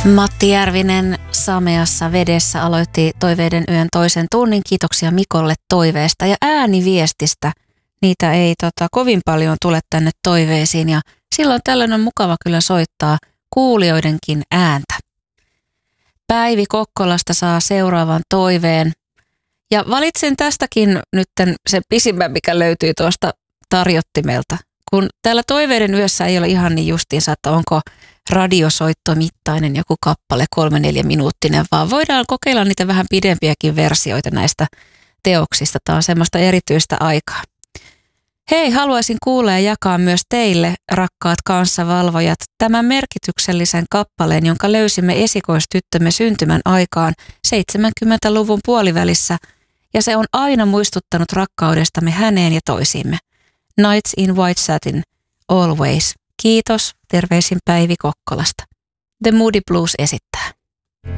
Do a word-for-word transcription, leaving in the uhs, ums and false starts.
Matti Järvinen Sameassa vedessä aloitti Toiveiden yön toisen tunnin. Kiitoksia Mikolle toiveesta ja ääniviestistä. Niitä ei tota, kovin paljon tule tänne toiveisiin ja silloin tällöin on mukava kyllä soittaa kuulijoidenkin ääntä. Päivi Kokkolasta saa seuraavan toiveen ja valitsen tästäkin nytten sen pisimmän, mikä löytyy tuosta tarjottimelta. Kun täällä Toiveiden yössä ei ole ihan niin justiinsa, että onko radiosoittomittainen joku kappale kolme neljä minuuttinen, vaan voidaan kokeilla niitä vähän pidempiäkin versioita näistä teoksista. Tämä on semmoista erityistä aikaa. Hei, haluaisin kuulla ja jakaa myös teille, rakkaat kanssavalvojat, tämän merkityksellisen kappaleen, jonka löysimme esikoistyttömme syntymän aikaan seitsemänkymmentäluvun puolivälissä, ja se on aina muistuttanut rakkaudestamme häneen ja toisiimme. Nights in White Satin, Always. Kiitos, terveisin Päivi Kokkolasta. The Moody Blues esittää.